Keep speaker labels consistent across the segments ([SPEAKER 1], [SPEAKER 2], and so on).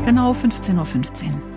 [SPEAKER 1] Genau 15:15 Uhr.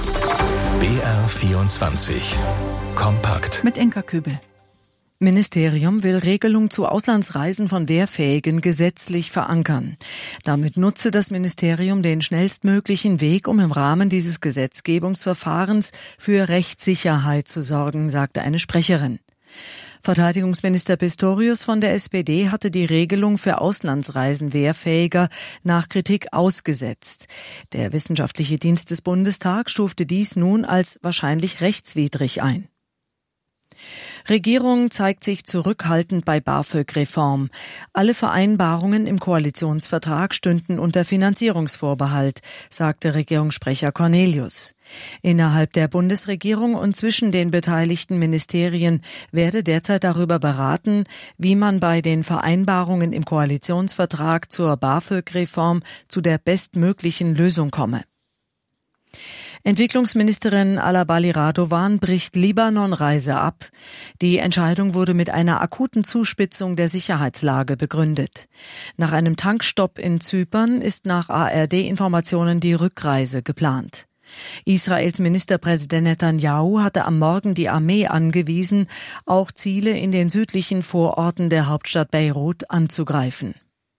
[SPEAKER 2] BR24 Kompakt
[SPEAKER 1] Mit Inka Kübel.
[SPEAKER 3] Ministerium will Regelung zu Auslandsreisen von Wehrfähigen gesetzlich verankern. Damit nutze das Ministerium den schnellstmöglichen Weg, um im Rahmen dieses Gesetzgebungsverfahrens für Rechtssicherheit zu sorgen, sagte eine Sprecherin. Verteidigungsminister Pistorius von der SPD hatte die Regelung für Auslandsreisen Wehrfähiger nach Kritik ausgesetzt. Der Wissenschaftliche Dienst des Bundestags stufte dies nun als wahrscheinlich rechtswidrig ein. Regierung zeigt sich zurückhaltend bei BAföG-Reform. Alle Vereinbarungen im Koalitionsvertrag stünden unter Finanzierungsvorbehalt, sagte Regierungssprecher Cornelius. Innerhalb der Bundesregierung und zwischen den beteiligten Ministerien werde derzeit darüber beraten, wie man bei den Vereinbarungen im Koalitionsvertrag zur BAföG-Reform zu der bestmöglichen Lösung komme. Entwicklungsministerin Alabali Radovan bricht Libanon-Reise ab. Die Entscheidung wurde mit einer akuten Zuspitzung der Sicherheitslage begründet. Nach einem Tankstopp in Zypern ist nach ARD-Informationen die Rückreise geplant. Israels Ministerpräsident Netanyahu hatte am Morgen die Armee angewiesen, auch Ziele in den südlichen Vororten der Hauptstadt Beirut anzugreifen.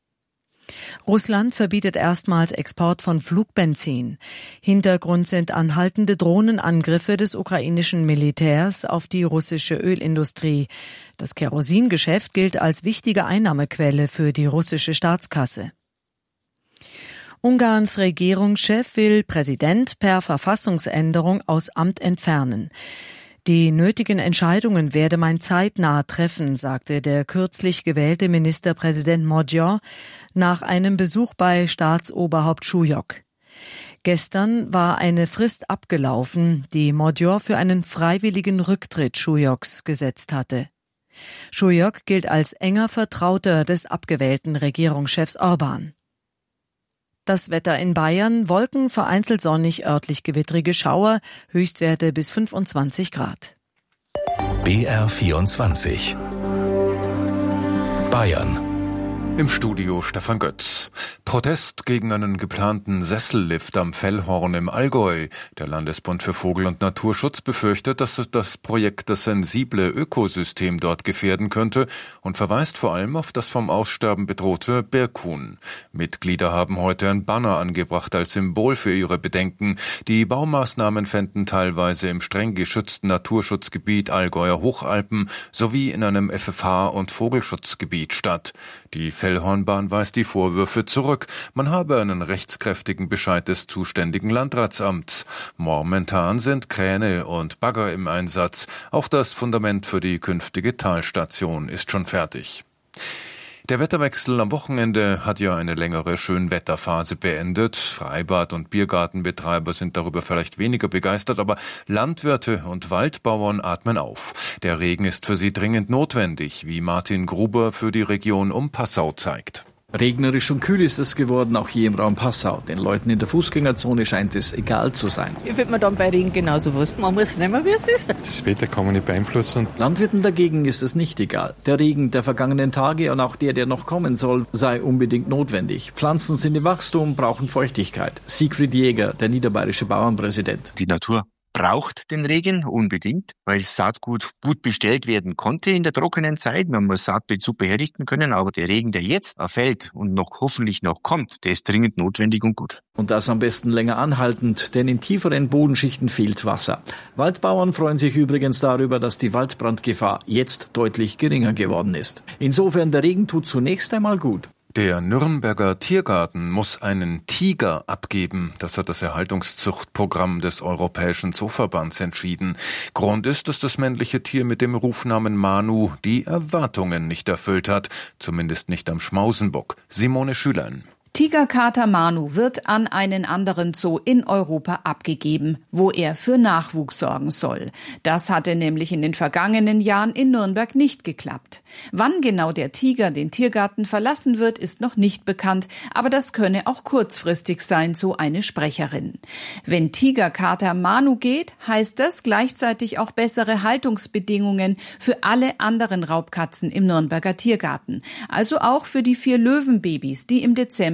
[SPEAKER 3] Russland verbietet erstmals Export von Flugbenzin. Hintergrund sind anhaltende Drohnenangriffe des ukrainischen Militärs auf die russische Ölindustrie. Das Kerosingeschäft gilt als wichtige Einnahmequelle für die russische Staatskasse. Ungarns Regierungschef will Präsident per Verfassungsänderung aus Amt entfernen. Die nötigen Entscheidungen werde man zeitnah treffen, sagte der kürzlich gewählte Ministerpräsident Magyar nach einem Besuch bei Staatsoberhaupt Schujok. Gestern war eine Frist abgelaufen, die Magyar für einen freiwilligen Rücktritt Schujoks gesetzt hatte. Schujok gilt als enger Vertrauter des abgewählten Regierungschefs Orbán. Das Wetter in Bayern: Wolken, vereinzelt sonnig, örtlich gewittrige Schauer, Höchstwerte bis 25 Grad.
[SPEAKER 2] BR24 Bayern.
[SPEAKER 4] Im Studio Stefan Götz. Protest gegen einen geplanten Sessellift am Fellhorn im Allgäu. Der Landesbund für Vogel- und Naturschutz befürchtet, dass das Projekt das sensible Ökosystem dort gefährden könnte und verweist vor allem auf das vom Aussterben bedrohte Birkhuhn. Mitglieder haben heute ein Banner angebracht als Symbol für ihre Bedenken. Die Baumaßnahmen fänden teilweise im streng geschützten Naturschutzgebiet Allgäuer Hochalpen sowie in einem FFH- und Vogelschutzgebiet statt. Die Fellhornbahn weist die Vorwürfe zurück. Man habe einen rechtskräftigen Bescheid des zuständigen Landratsamts. Momentan sind Kräne und Bagger im Einsatz. Auch das Fundament für die künftige Talstation ist schon fertig. Der Wetterwechsel am Wochenende hat ja eine längere Schönwetterphase beendet. Freibad- und Biergartenbetreiber sind darüber vielleicht weniger begeistert, aber Landwirte und Waldbauern atmen auf. Der Regen ist für sie dringend notwendig, wie Martin Gruber für die Region um Passau zeigt.
[SPEAKER 5] Regnerisch und kühl ist es geworden, auch hier im Raum Passau. Den Leuten in der Fußgängerzone scheint es egal zu sein.
[SPEAKER 6] Ich würde mir dann bei Regen genauso wurscht. Man muss nehmen, wie es ist.
[SPEAKER 7] Das Wetter kann man nicht beeinflussen.
[SPEAKER 5] Landwirten dagegen ist es nicht egal. Der Regen der vergangenen Tage und auch der noch kommen soll, sei unbedingt notwendig. Pflanzen sind im Wachstum, brauchen Feuchtigkeit. Siegfried Jäger, der niederbayerische Bauernpräsident.
[SPEAKER 8] Die Natur braucht den Regen unbedingt, weil Saatgut gut bestellt werden konnte in der trockenen Zeit. Man muss Saatbeet super herrichten können, aber der Regen, der jetzt fällt und hoffentlich noch kommt, der ist dringend notwendig und gut.
[SPEAKER 5] Und das am besten länger anhaltend, denn in tieferen Bodenschichten fehlt Wasser. Waldbauern freuen sich übrigens darüber, dass die Waldbrandgefahr jetzt deutlich geringer geworden ist. Insofern, der Regen tut zunächst einmal gut.
[SPEAKER 4] Der Nürnberger Tiergarten muss einen Tiger abgeben. Das hat das Erhaltungszuchtprogramm des Europäischen Zooverbands entschieden. Grund ist, dass das männliche Tier mit dem Rufnamen Manu die Erwartungen nicht erfüllt hat. Zumindest nicht am Schmausenbock. Simone Schülein.
[SPEAKER 9] Tigerkater Manu wird an einen anderen Zoo in Europa abgegeben, wo er für Nachwuchs sorgen soll. Das hatte nämlich in den vergangenen Jahren in Nürnberg nicht geklappt. Wann genau der Tiger den Tiergarten verlassen wird, ist noch nicht bekannt, aber das könne auch kurzfristig sein, so eine Sprecherin. Wenn Tigerkater Manu geht, heißt das gleichzeitig auch bessere Haltungsbedingungen für alle anderen Raubkatzen im Nürnberger Tiergarten, also auch für die 4 Löwenbabys, die im Dezember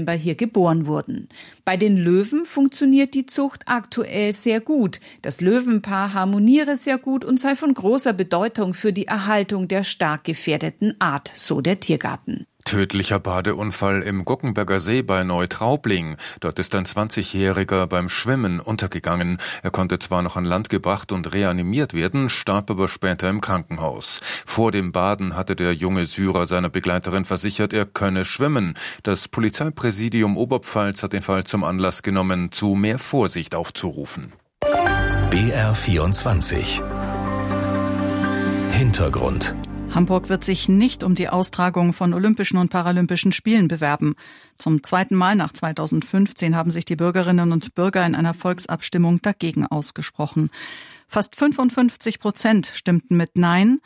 [SPEAKER 9] September hier geboren wurden. Bei den Löwen funktioniert die Zucht aktuell sehr gut. Das Löwenpaar harmoniere sehr gut und sei von großer Bedeutung für die Erhaltung der stark gefährdeten Art, so der Tiergarten.
[SPEAKER 4] Tödlicher Badeunfall im Guggenberger See bei Neutraubling. Dort ist ein 20-Jähriger beim Schwimmen untergegangen. Er konnte zwar noch an Land gebracht und reanimiert werden, starb aber später im Krankenhaus. Vor dem Baden hatte der junge Syrer seiner Begleiterin versichert, er könne schwimmen. Das Polizeipräsidium Oberpfalz hat den Fall zum Anlass genommen, zu mehr Vorsicht aufzurufen.
[SPEAKER 2] BR24 Hintergrund.
[SPEAKER 1] Hamburg wird sich nicht um die Austragung von Olympischen und Paralympischen Spielen bewerben. Zum zweiten Mal nach 2015 haben sich die Bürgerinnen und Bürger in einer Volksabstimmung dagegen ausgesprochen. Fast 55% stimmten mit Nein,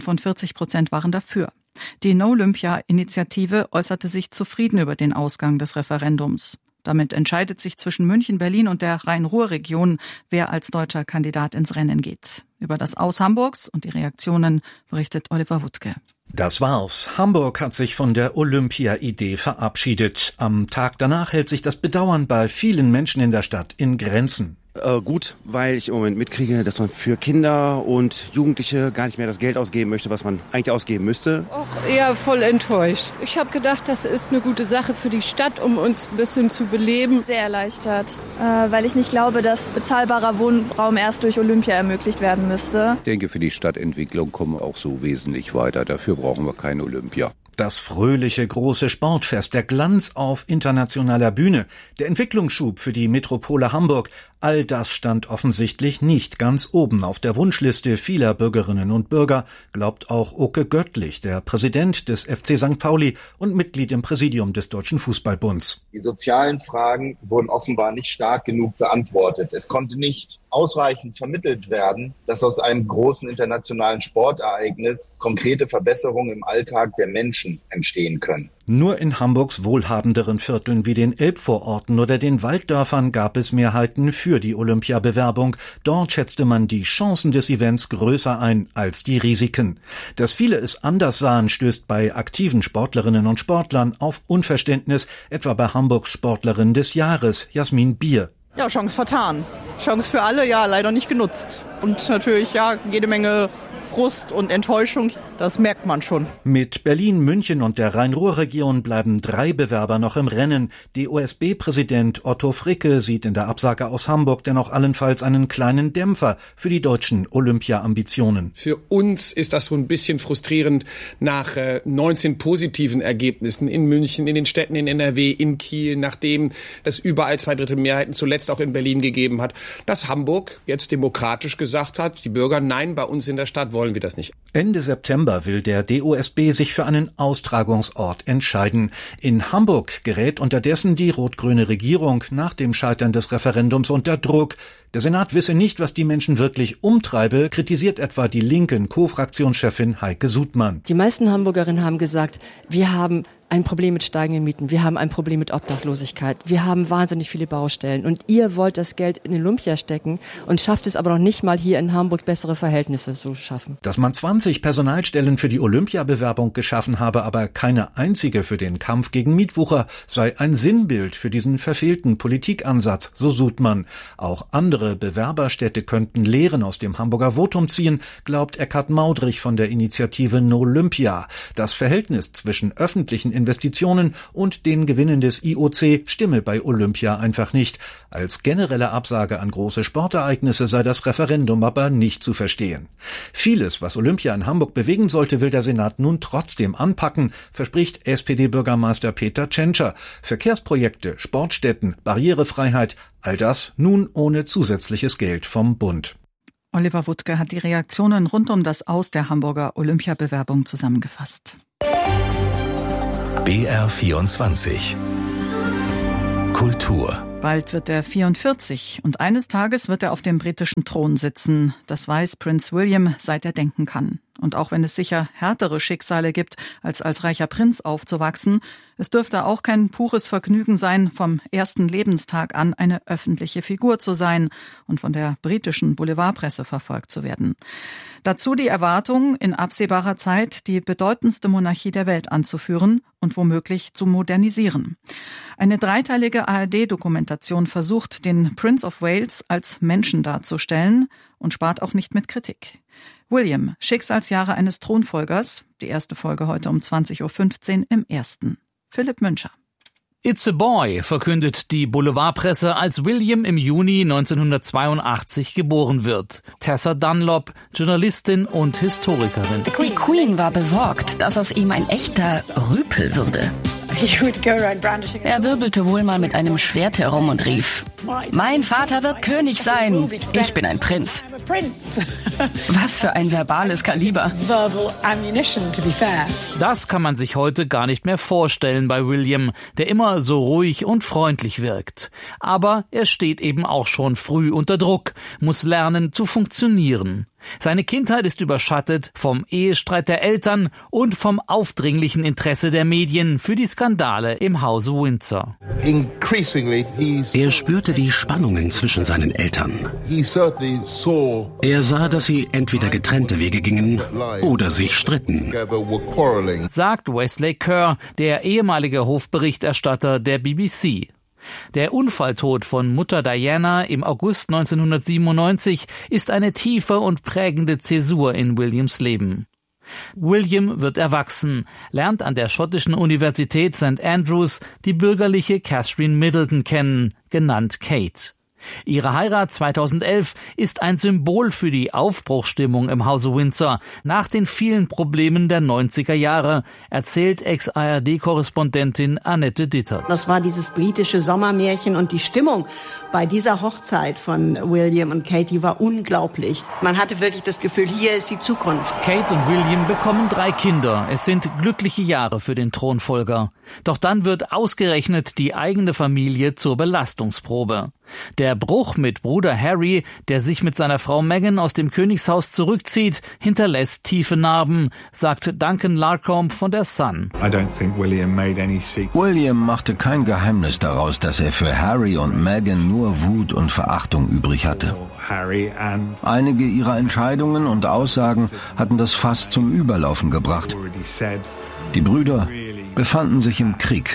[SPEAKER 1] 45% waren dafür. Die No-Olympia-Initiative äußerte sich zufrieden über den Ausgang des Referendums. Damit entscheidet sich zwischen München, Berlin und der Rhein-Ruhr-Region, wer als deutscher Kandidat ins Rennen geht. Über das Aus Hamburgs und die Reaktionen berichtet Oliver Wuttke.
[SPEAKER 10] Das war's. Hamburg hat sich von der Olympia-Idee verabschiedet. Am Tag danach hält sich das Bedauern bei vielen Menschen in der Stadt in Grenzen.
[SPEAKER 11] Gut, weil ich im Moment mitkriege, dass man für Kinder und Jugendliche gar nicht mehr das Geld ausgeben möchte, was man eigentlich ausgeben müsste.
[SPEAKER 12] Auch eher voll enttäuscht. Ich habe gedacht, das ist eine gute Sache für die Stadt, um uns ein bisschen zu beleben.
[SPEAKER 13] Sehr erleichtert, weil ich nicht glaube, dass bezahlbarer Wohnraum erst durch Olympia ermöglicht werden müsste.
[SPEAKER 14] Ich denke, für die Stadtentwicklung kommen wir auch so wesentlich weiter. Dafür brauchen wir kein Olympia.
[SPEAKER 10] Das fröhliche große Sportfest, der Glanz auf internationaler Bühne, der Entwicklungsschub für die Metropole Hamburg, all das stand offensichtlich nicht ganz oben auf der Wunschliste vieler Bürgerinnen und Bürger, glaubt auch Oke Göttlich, der Präsident des FC St. Pauli und Mitglied im Präsidium des Deutschen Fußballbunds.
[SPEAKER 15] Die sozialen Fragen wurden offenbar nicht stark genug beantwortet. Es konnte nicht ausreichend vermittelt werden, dass aus einem großen internationalen Sportereignis konkrete Verbesserungen im Alltag der Menschen entstehen können.
[SPEAKER 10] Nur in Hamburgs wohlhabenderen Vierteln wie den Elbvororten oder den Walddörfern gab es Mehrheiten für die Olympiabewerbung. Dort schätzte man die Chancen des Events größer ein als die Risiken. Dass viele es anders sahen, stößt bei aktiven Sportlerinnen und Sportlern auf Unverständnis, etwa bei Hamburgs Sportlerin des Jahres, Jasmin Bier.
[SPEAKER 16] Ja, Chance vertan. Chance für alle, ja, leider nicht genutzt. Und natürlich, ja, jede Menge Frust und Enttäuschung, das merkt man schon.
[SPEAKER 10] Mit Berlin, München und der Rhein-Ruhr-Region bleiben 3 Bewerber noch im Rennen. DOSB-Präsident Otto Fricke sieht in der Absage aus Hamburg dennoch allenfalls einen kleinen Dämpfer für die deutschen Olympia-Ambitionen.
[SPEAKER 17] Für uns ist das so ein bisschen frustrierend nach 19 positiven Ergebnissen in München, in den Städten in NRW, in Kiel, nachdem es überall 2/3 Mehrheiten zuletzt auch in Berlin gegeben hat, dass Hamburg jetzt demokratisch gesagt hat, die Bürger, nein, bei uns in der Stadt wollen wir das nicht.
[SPEAKER 10] Ende September will der DOSB sich für einen Austragungsort entscheiden. In Hamburg gerät unterdessen die rot-grüne Regierung nach dem Scheitern des Referendums unter Druck. Der Senat wisse nicht, was die Menschen wirklich umtreibe, kritisiert etwa die linken Co-Fraktionschefin Heike Sudmann.
[SPEAKER 18] Die meisten Hamburgerinnen haben gesagt, wir haben ein Problem mit steigenden Mieten, wir haben ein Problem mit Obdachlosigkeit, wir haben wahnsinnig viele Baustellen und ihr wollt das Geld in Olympia stecken und schafft es aber noch nicht mal hier in Hamburg bessere Verhältnisse zu schaffen.
[SPEAKER 10] Dass man 20 Personalstellen für die Olympiabewerbung geschaffen habe, aber keine einzige für den Kampf gegen Mietwucher, sei ein Sinnbild für diesen verfehlten Politikansatz, so Sudmann. Auch andere Bewerberstädte könnten Lehren aus dem Hamburger Votum ziehen, glaubt Eckhard Maudrich von der Initiative No Olympia. Das Verhältnis zwischen öffentlichen Investitionen und den Gewinnen des IOC stimme bei Olympia einfach nicht. Als generelle Absage an große Sportereignisse sei das Referendum aber nicht zu verstehen. Vieles, was Olympia in Hamburg bewegen sollte, will der Senat nun trotzdem anpacken, verspricht SPD-Bürgermeister Peter Tschentscher. Verkehrsprojekte, Sportstätten, Barrierefreiheit, all das nun ohne zusätzliches Geld vom Bund.
[SPEAKER 1] Oliver Wuttke hat die Reaktionen rund um das Aus der Hamburger Olympiabewerbung zusammengefasst.
[SPEAKER 2] BR24 Kultur.
[SPEAKER 1] Bald wird er 44 und eines Tages wird er auf dem britischen Thron sitzen. Das weiß Prinz William, seit er denken kann. Und auch wenn es sicher härtere Schicksale gibt, als reicher Prinz aufzuwachsen, es dürfte auch kein pures Vergnügen sein, vom ersten Lebenstag an eine öffentliche Figur zu sein und von der britischen Boulevardpresse verfolgt zu werden. Dazu die Erwartung, in absehbarer Zeit die bedeutendste Monarchie der Welt anzuführen und womöglich zu modernisieren. Eine dreiteilige ARD-Dokumentation versucht, den Prince of Wales als Menschen darzustellen und spart auch nicht mit Kritik. William, Schicksalsjahre eines Thronfolgers, die erste Folge heute um 20.15 Uhr im Ersten. Philipp Müncher.
[SPEAKER 19] It's a boy, verkündet die Boulevardpresse, als William im Juni 1982 geboren wird. Tessa Dunlop, Journalistin und Historikerin.
[SPEAKER 20] Die Queen war besorgt, dass aus ihm ein echter Rüpel würde. Er wirbelte wohl mal mit einem Schwert herum und rief: Mein Vater wird König sein. Ich bin ein Prinz. Was für ein verbales Kaliber.
[SPEAKER 19] Das kann man sich heute gar nicht mehr vorstellen bei William, der immer so ruhig und freundlich wirkt. Aber er steht eben auch schon früh unter Druck, muss lernen zu funktionieren. Seine Kindheit ist überschattet vom Ehestreit der Eltern und vom aufdringlichen Interesse der Medien für die Skandale im Hause Windsor.
[SPEAKER 21] Er spürte die Spannungen zwischen seinen Eltern. Er sah, dass sie entweder getrennte Wege gingen oder sich stritten,
[SPEAKER 19] sagt Wesley Kerr, der ehemalige Hofberichterstatter der BBC. Der Unfalltod von Mutter Diana im August 1997 ist eine tiefe und prägende Zäsur in Williams Leben. William wird erwachsen, lernt an der schottischen Universität St. Andrews die bürgerliche Catherine Middleton kennen, genannt Kate. Ihre Heirat 2011 ist ein Symbol für die Aufbruchsstimmung im Hause Windsor nach den vielen Problemen der 90er Jahre, erzählt Ex-ARD-Korrespondentin Annette Dittert.
[SPEAKER 22] Das war dieses britische Sommermärchen und die Stimmung bei dieser Hochzeit von William und Kate, die war unglaublich. Man hatte wirklich das Gefühl, hier ist die Zukunft.
[SPEAKER 19] Kate und William bekommen 3 Kinder. Es sind glückliche Jahre für den Thronfolger. Doch dann wird ausgerechnet die eigene Familie zur Belastungsprobe. Der Bruch mit Bruder Harry, der sich mit seiner Frau Meghan aus dem Königshaus zurückzieht, hinterlässt tiefe Narben, sagt Duncan Larcombe von der Sun.
[SPEAKER 23] William machte kein Geheimnis daraus, dass er für Harry und Meghan nur Wut und Verachtung übrig hatte. Einige ihrer Entscheidungen und Aussagen hatten das Fass zum Überlaufen gebracht. Die Brüder befanden sich im Krieg.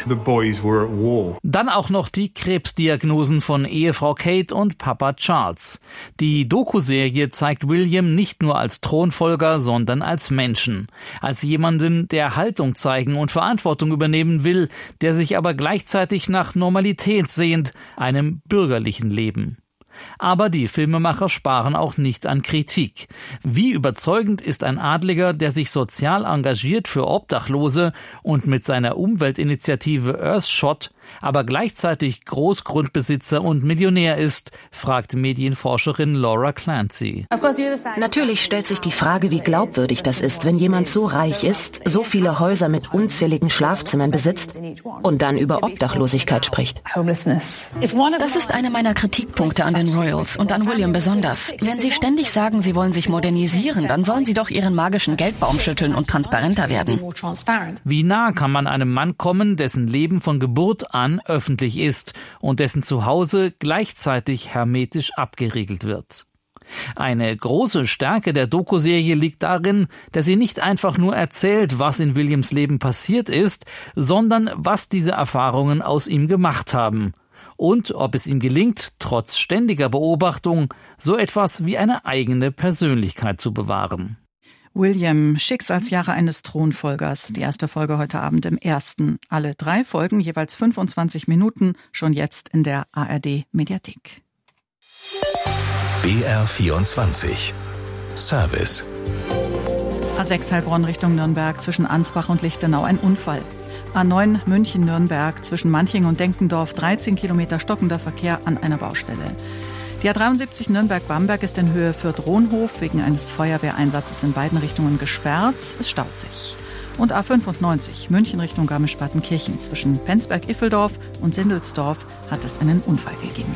[SPEAKER 19] Dann auch noch die Krebsdiagnosen von Ehefrau Kate und Papa Charles. Die Doku-Serie zeigt William nicht nur als Thronfolger, sondern als Menschen. Als jemanden, der Haltung zeigen und Verantwortung übernehmen will, der sich aber gleichzeitig nach Normalität sehnt, einem bürgerlichen Leben. Aber die Filmemacher sparen auch nicht an Kritik. Wie überzeugend ist ein Adliger, der sich sozial engagiert für Obdachlose und mit seiner Umweltinitiative Earthshot aber gleichzeitig Großgrundbesitzer und Millionär ist, fragt Medienforscherin Laura Clancy.
[SPEAKER 24] Natürlich stellt sich die Frage, wie glaubwürdig das ist, wenn jemand so reich ist, so viele Häuser mit unzähligen Schlafzimmern besitzt und dann über Obdachlosigkeit spricht.
[SPEAKER 20] Das ist einer meiner Kritikpunkte an den Royals und an William besonders. Wenn sie ständig sagen, sie wollen sich modernisieren, dann sollen sie doch ihren magischen Geldbaum schütteln und transparenter werden.
[SPEAKER 19] Wie nah kann man einem Mann kommen, dessen Leben von Geburt an öffentlich ist und dessen Zuhause gleichzeitig hermetisch abgeriegelt wird? Eine große Stärke der Doku-Serie liegt darin, dass sie nicht einfach nur erzählt, was in Williams Leben passiert ist, sondern was diese Erfahrungen aus ihm gemacht haben. Und ob es ihm gelingt, trotz ständiger Beobachtung, so etwas wie eine eigene Persönlichkeit zu bewahren.
[SPEAKER 1] William, Schicksalsjahre eines Thronfolgers. Die erste Folge heute Abend im Ersten. Alle 3 Folgen, jeweils 25 Minuten, schon jetzt in der ARD-Mediathek.
[SPEAKER 2] BR24 Service.
[SPEAKER 1] A6 Heilbronn Richtung Nürnberg zwischen Ansbach und Lichtenau ein Unfall. A9 München-Nürnberg zwischen Manching und Denkendorf 13 Kilometer stockender Verkehr an einer Baustelle. Die A73 Nürnberg-Bamberg ist in Höhe Fürth-Rohnhof wegen eines Feuerwehreinsatzes in beiden Richtungen gesperrt. Es staut sich. Und A95 München Richtung Garmisch-Partenkirchen zwischen Penzberg-Iffeldorf und Sindelsdorf hat es einen Unfall gegeben.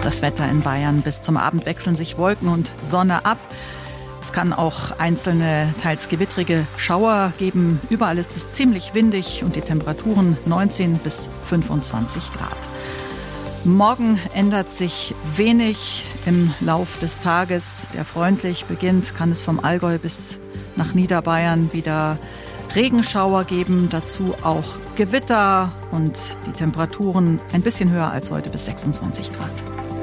[SPEAKER 1] Das Wetter in Bayern: bis zum Abend wechseln sich Wolken und Sonne ab. Es kann auch einzelne, teils gewittrige Schauer geben. Überall ist es ziemlich windig und die Temperaturen 19 bis 25 Grad. Morgen ändert sich wenig im Lauf des Tages. Der freundlich beginnt, kann es vom Allgäu bis nach Niederbayern wieder Regenschauer geben. Dazu auch Gewitter und die Temperaturen ein bisschen höher als heute, bis 26 Grad.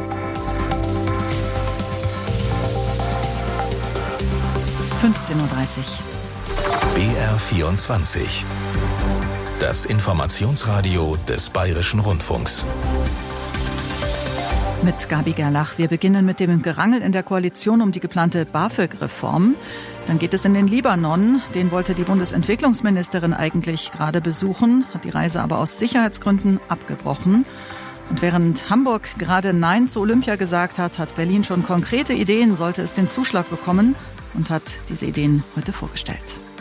[SPEAKER 1] (15:30 Uhr).
[SPEAKER 2] BR24. Das Informationsradio des Bayerischen Rundfunks.
[SPEAKER 1] Mit Gabi Gerlach. Wir beginnen mit dem Gerangel in der Koalition um die geplante BAföG-Reform. Dann geht es in den Libanon. Den wollte die Bundesentwicklungsministerin eigentlich gerade besuchen, hat die Reise aber aus Sicherheitsgründen abgebrochen. Und während Hamburg gerade Nein zu Olympia gesagt hat, hat Berlin schon konkrete Ideen, sollte es den Zuschlag bekommen, und hat diese Ideen heute vorgestellt.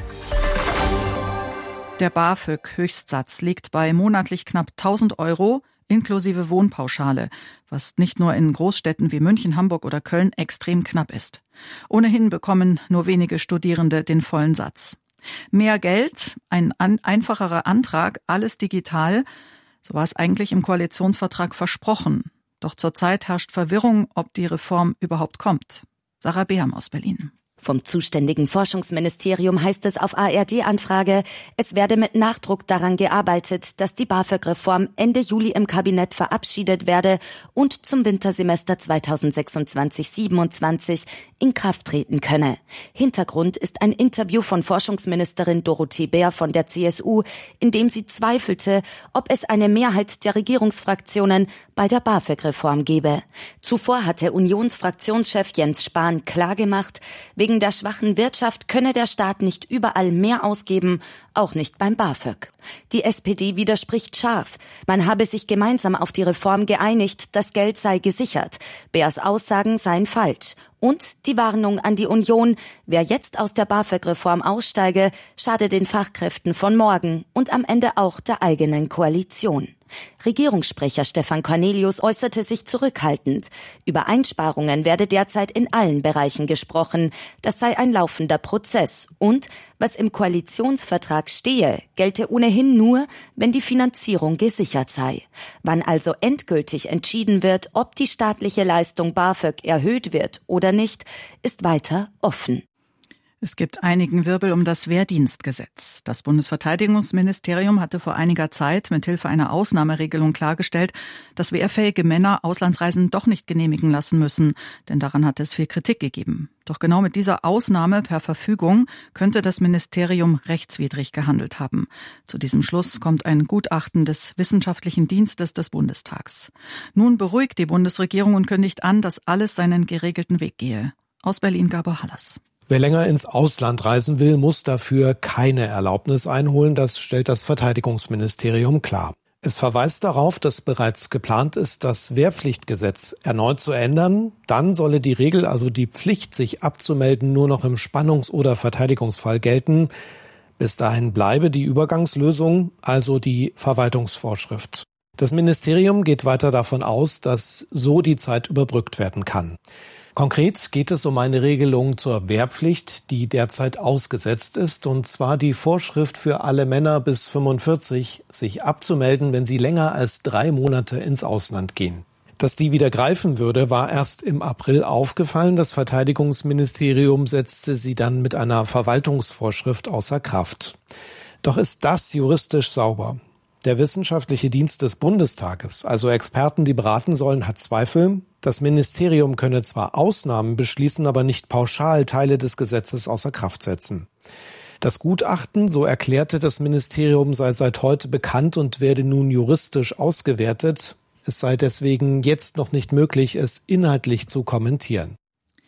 [SPEAKER 1] Der BAföG-Höchstsatz liegt bei monatlich knapp 1.000 € inklusive Wohnpauschale, was nicht nur in Großstädten wie München, Hamburg oder Köln extrem knapp ist. Ohnehin bekommen nur wenige Studierende den vollen Satz. Mehr Geld, ein einfacherer Antrag, alles digital, so war es eigentlich im Koalitionsvertrag versprochen. Doch zurzeit herrscht Verwirrung, ob die Reform überhaupt kommt. Sarah Beham aus Berlin.
[SPEAKER 3] Vom zuständigen Forschungsministerium heißt es auf ARD-Anfrage, es werde mit Nachdruck daran gearbeitet, dass die BAföG-Reform Ende Juli im Kabinett verabschiedet werde und zum Wintersemester 2026/27 in Kraft treten könne. Hintergrund ist ein Interview von Forschungsministerin Dorothee Bär von der CSU, in dem sie zweifelte, ob es eine Mehrheit der Regierungsfraktionen bei der BAföG-Reform gebe. Zuvor hatte Unionsfraktionschef Jens Spahn klargemacht, wegen der schwachen Wirtschaft könne der Staat nicht überall mehr ausgeben, auch nicht beim BAföG. Die SPD widerspricht scharf. Man habe sich gemeinsam auf die Reform geeinigt, das Geld sei gesichert. Bärs Aussagen seien falsch. Und die Warnung an die Union, wer jetzt aus der BAföG-Reform aussteige, schade den Fachkräften von morgen und am Ende auch der eigenen Koalition. Regierungssprecher Stefan Cornelius äußerte sich zurückhaltend. Über Einsparungen werde derzeit in allen Bereichen gesprochen. Das sei ein laufender Prozess. Und was im Koalitionsvertrag stehe, gelte ohnehin nur, wenn die Finanzierung gesichert sei. Wann also endgültig entschieden wird, ob die staatliche Leistung BAföG erhöht wird oder nicht, ist weiter offen.
[SPEAKER 1] Es gibt einigen Wirbel um das Wehrdienstgesetz. Das Bundesverteidigungsministerium hatte vor einiger Zeit mit Hilfe einer Ausnahmeregelung klargestellt, dass wehrfähige Männer Auslandsreisen doch nicht genehmigen lassen müssen, denn daran hatte es viel Kritik gegeben. Doch genau mit dieser Ausnahme per Verfügung könnte das Ministerium rechtswidrig gehandelt haben. Zu diesem Schluss kommt ein Gutachten des Wissenschaftlichen Dienstes des Bundestags. Nun beruhigt die Bundesregierung und kündigt an, dass alles seinen geregelten Weg gehe. Aus Berlin Gabor Hallas.
[SPEAKER 6] Wer länger ins Ausland reisen will, muss dafür keine Erlaubnis einholen, das stellt das Verteidigungsministerium klar. Es verweist darauf, dass bereits geplant ist, das Wehrpflichtgesetz erneut zu ändern. Dann solle die Regel, also die Pflicht, sich abzumelden, nur noch im Spannungs- oder Verteidigungsfall gelten. Bis dahin bleibe die Übergangslösung, also die Verwaltungsvorschrift. Das Ministerium geht weiter davon aus, dass so die Zeit überbrückt werden kann. Konkret geht es um eine Regelung zur Wehrpflicht, die derzeit ausgesetzt ist, und zwar die Vorschrift für alle Männer bis 45, sich abzumelden, wenn sie länger als 3 Monate ins Ausland gehen. Dass die wieder greifen würde, war erst im April aufgefallen. Das Verteidigungsministerium setzte sie dann mit einer Verwaltungsvorschrift außer Kraft. Doch ist das juristisch sauber? Der Wissenschaftliche Dienst des Bundestages, also Experten, die beraten sollen, hat Zweifel. Das Ministerium könne zwar Ausnahmen beschließen, aber nicht pauschal Teile des Gesetzes außer Kraft setzen. Das Gutachten, so erklärte das Ministerium, sei seit heute bekannt und werde nun juristisch ausgewertet. Es sei deswegen jetzt noch nicht möglich, es inhaltlich zu kommentieren.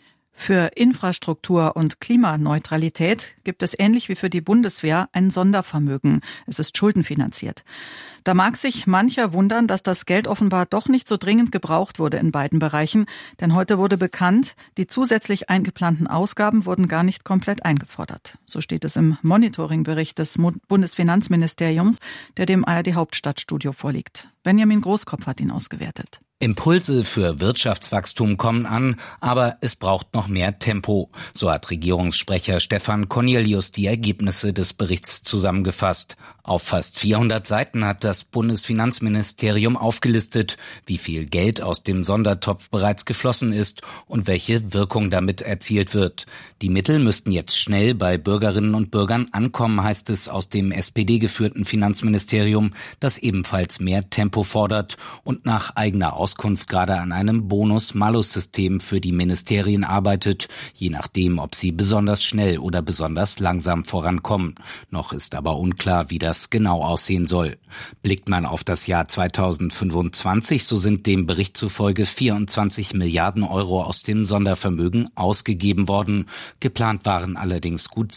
[SPEAKER 1] Für Infrastruktur und Klimaneutralität gibt es ähnlich wie für die Bundeswehr ein Sondervermögen. Es ist schuldenfinanziert. Da mag sich mancher wundern, dass das Geld offenbar doch nicht so dringend gebraucht wurde in beiden Bereichen. Denn heute wurde bekannt, die zusätzlich eingeplanten Ausgaben wurden gar nicht komplett eingefordert. So steht es im Monitoringbericht des Bundesfinanzministeriums, der dem ARD Hauptstadtstudio vorliegt. Benjamin Großkopf hat ihn ausgewertet.
[SPEAKER 5] Impulse für Wirtschaftswachstum kommen an, aber es braucht noch mehr Tempo. So hat Regierungssprecher Stefan Cornelius die Ergebnisse des Berichts zusammengefasst. Auf fast 400 Seiten hat das Bundesfinanzministerium aufgelistet, wie viel Geld aus dem Sondertopf bereits geflossen ist und welche Wirkung damit erzielt wird. Die Mittel müssten jetzt schnell bei Bürgerinnen und Bürgern ankommen, heißt es aus dem SPD-geführten Finanzministerium, das ebenfalls mehr Tempo fordert und nach eigener Auskunft gerade an einem Bonus-Malus-System für die Ministerien arbeitet, je nachdem, ob sie besonders schnell oder besonders langsam vorankommen. Noch ist aber unklar, wie das genau aussehen soll. Blickt man auf das Jahr 2025, so sind dem Bericht zufolge 24 Milliarden Euro aus dem Sondervermögen ausgegeben worden. Geplant waren allerdings gut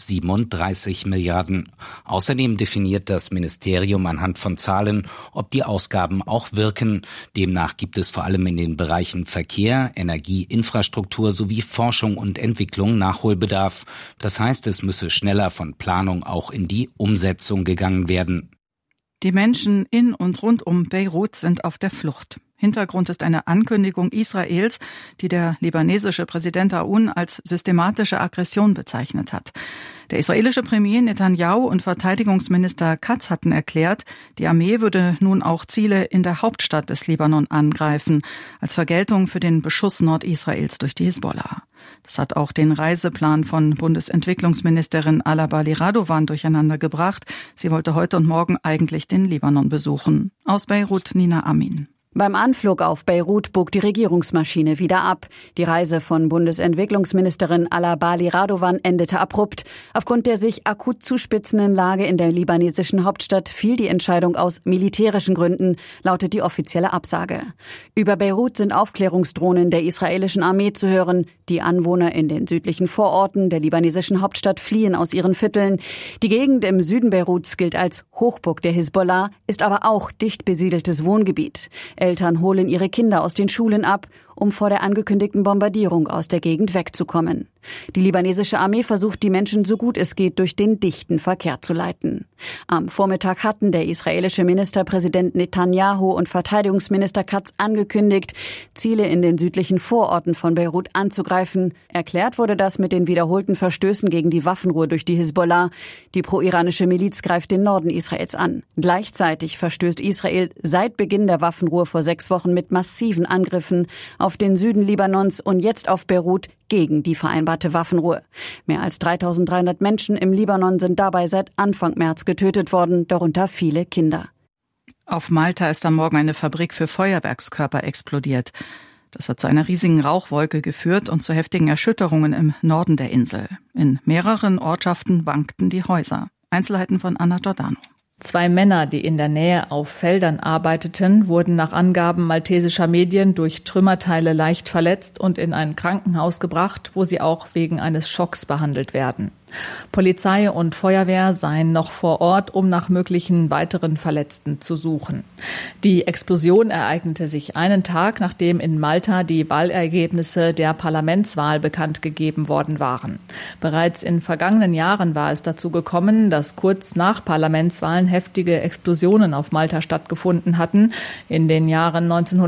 [SPEAKER 5] 37 Milliarden. Außerdem definiert das Ministerium anhand von Zahlen, ob die Ausgaben auch wirken. Demnach gibt es vor allem in den Bereichen Verkehr, Energie, Infrastruktur sowie Forschung und Entwicklung Nachholbedarf. Das heißt, es müsse schneller von Planung auch in die Umsetzung gegangen werden.
[SPEAKER 1] Die Menschen in und rund um Beirut sind auf der Flucht. Hintergrund ist eine Ankündigung Israels, die der libanesische Präsident Aoun als systematische Aggression bezeichnet hat. Der israelische Premier Netanyahu und Verteidigungsminister Katz hatten erklärt, die Armee würde nun auch Ziele in der Hauptstadt des Libanon angreifen, als Vergeltung für den Beschuss Nordisraels durch die Hisbollah. Das hat auch den Reiseplan von Bundesentwicklungsministerin Alabali Radovan durcheinander gebracht. Sie wollte heute und morgen eigentlich den Libanon besuchen. Aus Beirut Nina Amin.
[SPEAKER 7] Beim Anflug auf Beirut bog die Regierungsmaschine wieder ab. Die Reise von Bundesentwicklungsministerin Alabali Radovan endete abrupt. Aufgrund der sich akut zuspitzenden Lage in der libanesischen Hauptstadt fiel die Entscheidung aus militärischen Gründen, lautet die offizielle Absage. Über Beirut sind Aufklärungsdrohnen der israelischen Armee zu hören. Die Anwohner in den südlichen Vororten der libanesischen Hauptstadt fliehen aus ihren Vierteln. Die Gegend im Süden Beiruts gilt als Hochburg der Hisbollah, ist aber auch dicht besiedeltes Wohngebiet. Eltern holen ihre Kinder aus den Schulen ab, um vor der angekündigten Bombardierung aus der Gegend wegzukommen. Die libanesische Armee versucht, die Menschen so gut es geht durch den dichten Verkehr zu leiten. Am Vormittag hatten der israelische Ministerpräsident Netanyahu und Verteidigungsminister Katz angekündigt, Ziele in den südlichen Vororten von Beirut anzugreifen. Erklärt wurde das mit den wiederholten Verstößen gegen die Waffenruhe durch die Hisbollah. Die pro-iranische Miliz greift den Norden Israels an. Gleichzeitig verstößt Israel seit Beginn der Waffenruhe vor 6 Wochen mit massiven Angriffen auf den Süden Libanons und jetzt auf Beirut gegen die vereinbarte Waffenruhe. Mehr als 3.300 Menschen im Libanon sind dabei seit Anfang März getötet worden, darunter viele Kinder.
[SPEAKER 1] Auf Malta ist am Morgen eine Fabrik für Feuerwerkskörper explodiert. Das hat zu einer riesigen Rauchwolke geführt und zu heftigen Erschütterungen im Norden der Insel. In mehreren Ortschaften wankten die Häuser. Einzelheiten von Anna Giordano.
[SPEAKER 8] 2 Männer, die in der Nähe auf Feldern arbeiteten, wurden nach Angaben maltesischer Medien durch Trümmerteile leicht verletzt und in ein Krankenhaus gebracht, wo sie auch wegen eines Schocks behandelt werden. Polizei und Feuerwehr seien noch vor Ort, um nach möglichen weiteren Verletzten zu suchen. Die Explosion ereignete sich einen Tag, nachdem in Malta die Wahlergebnisse der Parlamentswahl bekannt gegeben worden waren. Bereits in vergangenen Jahren war es dazu gekommen, dass kurz nach Parlamentswahlen heftige Explosionen auf Malta stattgefunden hatten. In den Jahren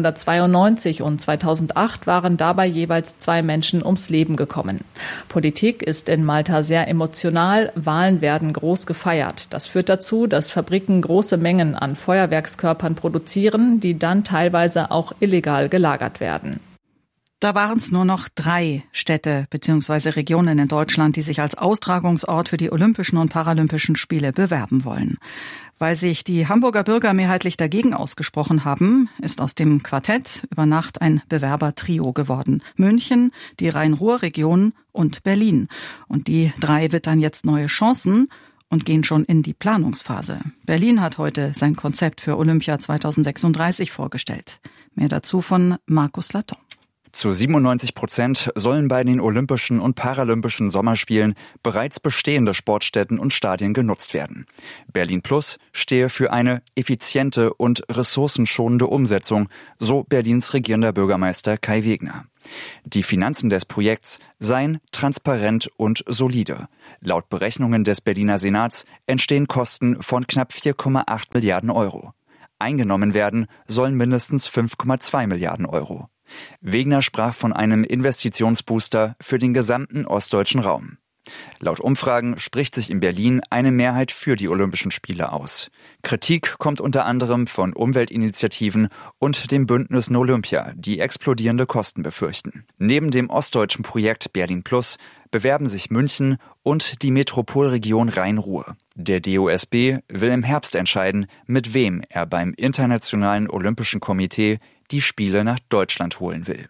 [SPEAKER 8] 1992 und 2008 waren dabei jeweils 2 Menschen ums Leben gekommen. Politik ist in Malta sehr emotional, Wahlen werden groß gefeiert. Das führt dazu, dass Fabriken große Mengen an Feuerwerkskörpern produzieren, die dann teilweise auch illegal gelagert werden.
[SPEAKER 1] Da waren es nur noch 3 Städte bzw. Regionen in Deutschland, die sich als Austragungsort für die Olympischen und Paralympischen Spiele bewerben wollen. Weil sich die Hamburger Bürger mehrheitlich dagegen ausgesprochen haben, ist aus dem Quartett über Nacht ein Bewerbertrio geworden. München, die Rhein-Ruhr-Region und Berlin. Und die 3 wittern jetzt neue Chancen und gehen schon in die Planungsphase. Berlin hat heute sein Konzept für Olympia 2036 vorgestellt. Mehr dazu von Markus Laton.
[SPEAKER 9] Zu 97% sollen bei den Olympischen und Paralympischen Sommerspielen bereits bestehende Sportstätten und Stadien genutzt werden. Berlin Plus stehe für eine effiziente und ressourcenschonende Umsetzung, so Berlins regierender Bürgermeister Kai Wegner. Die Finanzen des Projekts seien transparent und solide. Laut Berechnungen des Berliner Senats entstehen Kosten von knapp 4,8 Milliarden Euro. Eingenommen werden sollen mindestens 5,2 Milliarden Euro. Wegener sprach von einem Investitionsbooster für den gesamten ostdeutschen Raum. Laut Umfragen spricht sich in Berlin eine Mehrheit für die Olympischen Spiele aus. Kritik kommt unter anderem von Umweltinitiativen und dem Bündnis Olympia, die explodierende Kosten befürchten. Neben dem ostdeutschen Projekt Berlin Plus bewerben sich München und die Metropolregion Rhein-Ruhr. Der DOSB will im Herbst entscheiden, mit wem er beim Internationalen Olympischen Komitee die Spiele nach Deutschland holen will.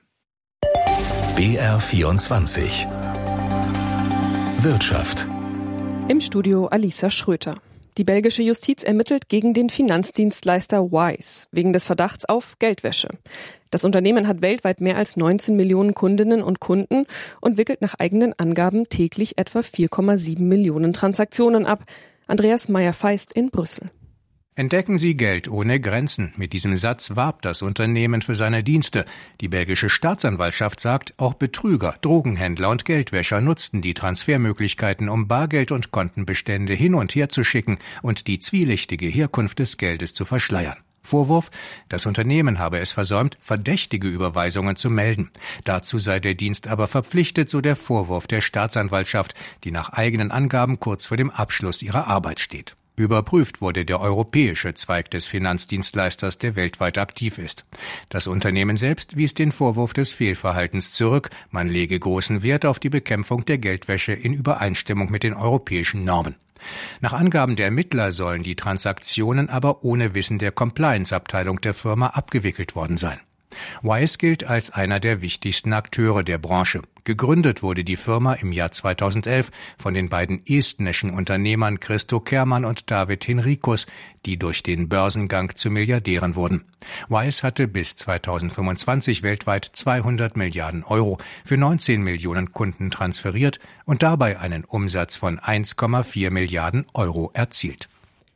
[SPEAKER 2] BR24 Wirtschaft.
[SPEAKER 4] Im Studio Alisa Schröter. Die belgische Justiz ermittelt gegen den Finanzdienstleister Wise wegen des Verdachts auf Geldwäsche. Das Unternehmen hat weltweit mehr als 19 Millionen Kundinnen und Kunden und wickelt nach eigenen Angaben täglich etwa 4,7 Millionen Transaktionen ab. Andreas Meyer-Feist in Brüssel.
[SPEAKER 11] Entdecken Sie Geld ohne Grenzen. Mit diesem Satz warb das Unternehmen für seine Dienste. Die belgische Staatsanwaltschaft sagt, auch Betrüger, Drogenhändler und Geldwäscher nutzten die Transfermöglichkeiten, um Bargeld und Kontenbestände hin und her zu schicken und die zwielichtige Herkunft des Geldes zu verschleiern. Vorwurf, das Unternehmen habe es versäumt, verdächtige Überweisungen zu melden. Dazu sei der Dienst aber verpflichtet, so der Vorwurf der Staatsanwaltschaft, die nach eigenen Angaben kurz vor dem Abschluss ihrer Arbeit steht. Überprüft wurde der europäische Zweig des Finanzdienstleisters, der weltweit aktiv ist. Das Unternehmen selbst wies den Vorwurf des Fehlverhaltens zurück. Man lege großen Wert auf die Bekämpfung der Geldwäsche in Übereinstimmung mit den europäischen Normen. Nach Angaben der Ermittler sollen die Transaktionen aber ohne Wissen der Compliance-Abteilung der Firma abgewickelt worden sein. Wise gilt als einer der wichtigsten Akteure der Branche. Gegründet wurde die Firma im Jahr 2011 von den beiden estnischen Unternehmern Christo Kerman und David Henrikus, die durch den Börsengang zu Milliardären wurden. Wise hatte bis 2025 weltweit 200 Milliarden Euro für 19 Millionen Kunden transferiert und dabei einen Umsatz von 1,4 Milliarden Euro erzielt.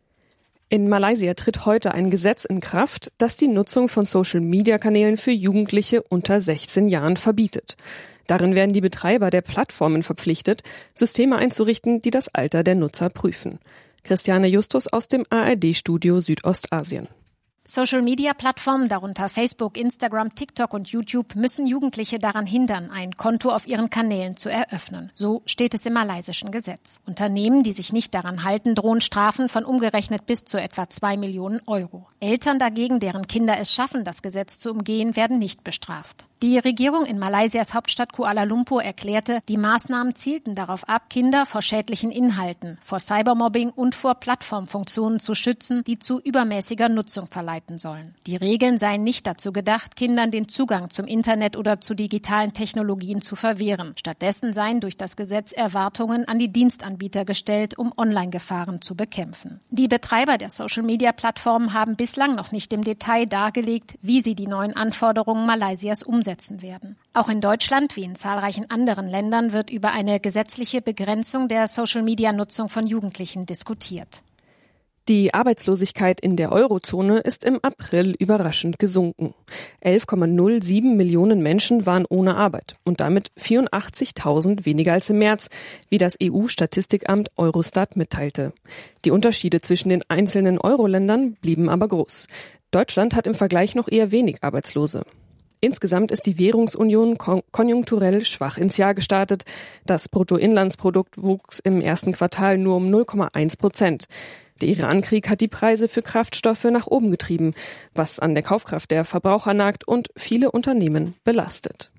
[SPEAKER 4] In Malaysia tritt heute ein Gesetz in Kraft, das die Nutzung von Social-Media-Kanälen für Jugendliche unter 16 Jahren verbietet. Darin werden die Betreiber der Plattformen verpflichtet, Systeme einzurichten, die das Alter der Nutzer prüfen. Christiane Justus aus dem ARD-Studio Südostasien.
[SPEAKER 12] Social-Media-Plattformen, darunter Facebook, Instagram, TikTok und YouTube, müssen Jugendliche daran hindern, ein Konto auf ihren Kanälen zu eröffnen. So steht es im malaysischen Gesetz. Unternehmen, die sich nicht daran halten, drohen Strafen von umgerechnet bis zu etwa 2 Millionen Euro. Eltern dagegen, deren Kinder es schaffen, das Gesetz zu umgehen, werden nicht bestraft. Die Regierung in Malaysias Hauptstadt Kuala Lumpur erklärte, die Maßnahmen zielten darauf ab, Kinder vor schädlichen Inhalten, vor Cybermobbing und vor Plattformfunktionen zu schützen, die zu übermäßiger Nutzung verleiten sollen. Die Regeln seien nicht dazu gedacht, Kindern den Zugang zum Internet oder zu digitalen Technologien zu verwehren. Stattdessen seien durch das Gesetz Erwartungen an die Dienstanbieter gestellt, um Online-Gefahren zu bekämpfen. Die Betreiber der Social-Media-Plattformen haben bislang noch nicht im Detail dargelegt, wie sie die neuen Anforderungen Malaysias umsetzen werden. Auch in Deutschland, wie in zahlreichen anderen Ländern, wird über eine gesetzliche Begrenzung der Social-Media-Nutzung von Jugendlichen diskutiert.
[SPEAKER 4] Die Arbeitslosigkeit in der Eurozone ist im April überraschend gesunken. 11,07 Millionen Menschen waren ohne Arbeit und damit 84.000 weniger als im März, wie das EU-Statistikamt Eurostat mitteilte. Die Unterschiede zwischen den einzelnen Euro-Ländern blieben aber groß. Deutschland hat im Vergleich noch eher wenig Arbeitslose. Insgesamt ist die Währungsunion konjunkturell schwach ins Jahr gestartet. Das Bruttoinlandsprodukt wuchs im ersten Quartal nur um 0,1%. Der Iran-Krieg hat die Preise für Kraftstoffe nach oben getrieben, was an der Kaufkraft der Verbraucher nagt und viele Unternehmen belastet.